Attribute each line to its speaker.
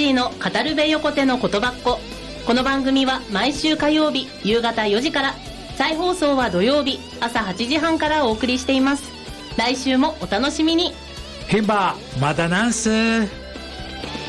Speaker 1: ちーの語るべ横手の言葉っ子。この番組は毎週火曜日夕方4時から、再放送は土曜日朝8時半からお送りしています。来週もお楽しみに。
Speaker 2: ヒンバまたナンス。